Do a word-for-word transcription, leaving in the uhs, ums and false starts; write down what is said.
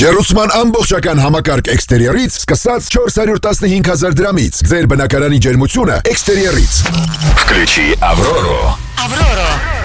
Ջեռուցման ամբողջական համակարգ էքստերիերից սկսած չորս հարյուր տասնհինգ հազար դրամից։ Ձեր բնակարանի ջերմությունը էքստերիերից։ Включи Аврору. Аврора.